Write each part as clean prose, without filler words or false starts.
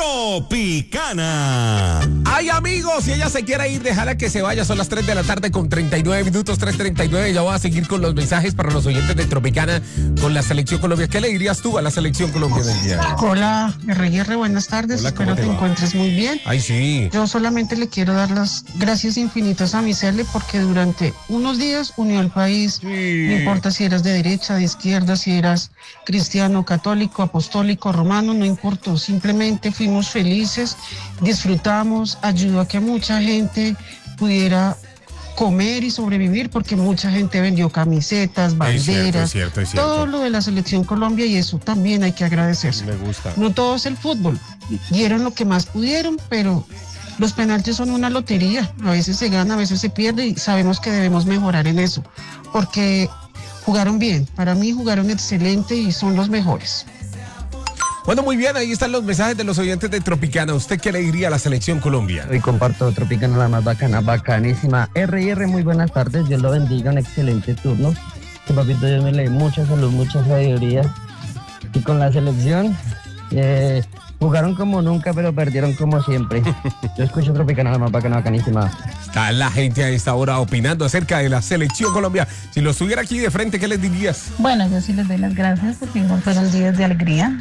Tropicana. Ay, amigos, si ella se quiere ir, déjala que se vaya. Son las 3 de la tarde con 39 minutos, 3:39. Ya voy a seguir con los mensajes para los oyentes de Tropicana con la Selección Colombia. ¿Qué le dirías tú a la Selección Colombia del día de hoy? Hola, RR, buenas tardes. Hola, ¿cómo espero te te va? encuentres muy bien. Ay, sí. Yo solamente le quiero dar las gracias infinitas a mi Cele porque durante unos días unió al país. Sí. No importa si eras de derecha, de izquierda, si eras cristiano, católico, apostólico, romano, no importó. Simplemente fuimos felices, disfrutamos, ayudó a que mucha gente pudiera comer y sobrevivir porque mucha gente vendió camisetas, banderas, Es cierto. todo lo de la Selección Colombia y eso también hay que agradecerse. Me gusta. No todo es el fútbol, dieron lo que más pudieron, pero los penaltis son una lotería, a veces se gana, a veces se pierde y sabemos que debemos mejorar en eso, porque jugaron bien, para mí jugaron excelente y son los mejores. Bueno, muy bien, ahí están los mensajes de los oyentes de Tropicana. ¿Usted qué le diría a la Selección Colombia? Hoy comparto Tropicana, la más bacana, bacanísima. R&R, muy buenas tardes, Dios lo bendiga, un excelente turno. Que papito Dios me le dé mucha salud, mucha sabiduría. Y con la selección, jugaron como nunca, pero perdieron como siempre. Yo escucho Tropicana, la más bacana, bacanísima. Está la gente a esta hora opinando acerca de la Selección Colombia. Si los tuviera aquí de frente, ¿qué les dirías? Bueno, yo sí les doy las gracias porque igual fueron días de alegría.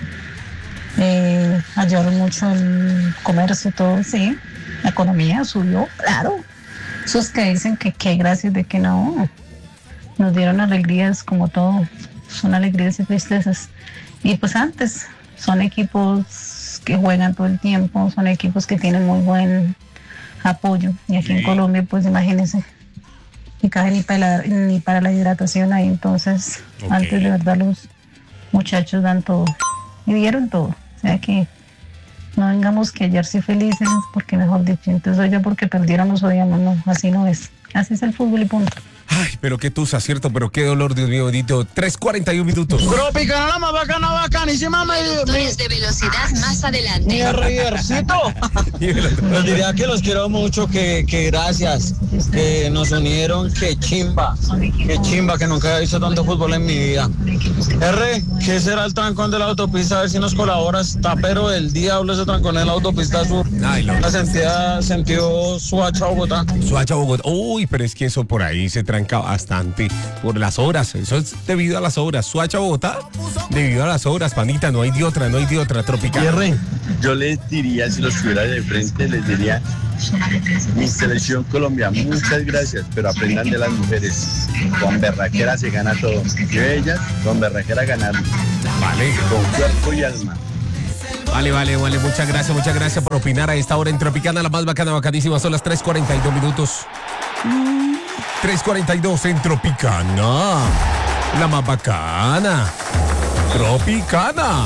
Ayudaron mucho el comercio, todo, sí. La economía subió, claro. Esos que dicen que hay gracias de que no. Nos dieron alegrías como todo. Son alegrías y tristezas. Y pues antes, son equipos que juegan todo el tiempo, son equipos que tienen muy buen apoyo. Y aquí en Colombia, pues imagínense, ni cae ni para la hidratación ahí. Entonces, antes de verdad los muchachos dan todo y dieron todo. O sea que no vengamos que ayer sí felices, porque mejor dicho, entonces hoy ya porque perdieron nos odiamos, no, así no es. Así es el fútbol y punto. Ay, pero qué tusa, ¿cierto? Pero qué dolor, Dios mío, bendito. 3:41 minutos. Tropicana, la más bacana, bacanísima. Conductores de velocidad más adelante. Mi RRcito. Les diría que los quiero mucho, que gracias, que nos unieron, que chimba, que nunca he visto tanto fútbol en mi vida. R, ¿qué será el trancón de la autopista? A ver si nos colaboras. Tapero del diablo ese trancón en la autopista sur. Ay, no. La sentido Suacha, Bogotá. Suacha, Bogotá. Uy, pero es que eso por ahí se tranca bastante por las horas. Eso es debido a las horas. Suacha, Bogotá, debido a las horas, panita. No hay de otra, Tropicana. R, yo les diría, si los tuviera de frente, les diría: mi Selección Colombia, muchas gracias, pero aprendan de las mujeres. Con berraquera se gana todo. Y ellas, con berraquera ganar. Vale. Con cuerpo y alma. Vale. Muchas gracias por opinar a esta hora en Tropicana, la más bacana, bacanísima. Son las 3:42 minutos. 3:42 en Tropicana, la más bacana. Tropicana,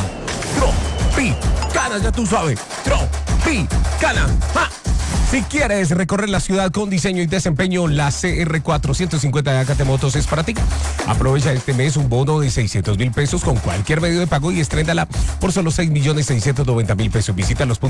ya tú sabes. Tropicana. ¡Ja! Si quieres recorrer la ciudad con diseño y desempeño, la CR450 de Acate Motos es para ti. Aprovecha este mes un bono de 600,000 pesos con cualquier medio de pago y estrénala por solo 6,690,000 pesos. Visita los puntos